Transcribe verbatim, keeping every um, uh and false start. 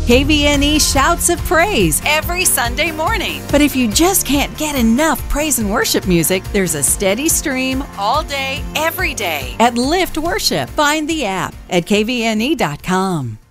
K V N E Shouts of Praise every Sunday morning. But if you just can't get enough praise and worship music, there's a steady stream all day, every day at Lift Worship. Find the app at K V N E dot com.